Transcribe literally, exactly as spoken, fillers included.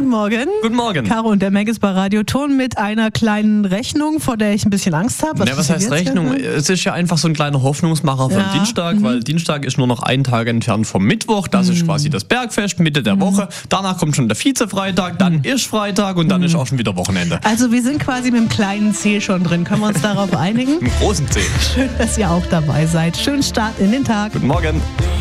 guten Morgen. Guten Morgen. Caro und der Meg ist bei Radio Ton mit einer kleinen Rechnung, vor der ich ein bisschen Angst habe. Was, ja, was heißt Rechnung? Jetzt? Es ist ja einfach so ein kleiner Hoffnungsmacher vom ja. Dienstag, mhm. weil Dienstag ist nur noch einen Tag entfernt vom Mittwoch. Das mhm. ist quasi das Bergfest, Mitte der mhm. Woche. Danach kommt schon der Vize-Freitag, dann mhm. ist Freitag und dann mhm. ist auch schon wieder Wochenende. Also wir sind quasi mit dem kleinen C schon drin. Können wir uns darauf einigen? Mit dem großen C. Schön, dass ihr auch dabei seid. Schönen Start in den Tag. Guten Morgen.